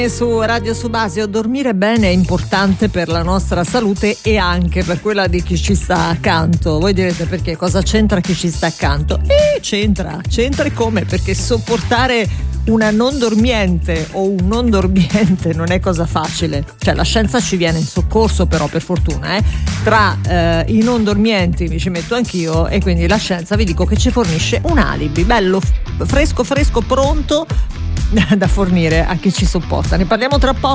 Su Radio Subasio, dormire bene è importante per la nostra salute e anche per quella di chi ci sta accanto. Voi direte perché, cosa c'entra chi ci sta accanto? C'entra e come? Perché sopportare una non dormiente o un non dormiente non è cosa facile. Cioè la scienza ci viene in soccorso, però, per fortuna, tra i non dormienti mi ci metto anch'io, e quindi la scienza vi dico che ci fornisce un alibi bello fresco pronto da fornire a chi ci sopporta. Ne parliamo tra poco.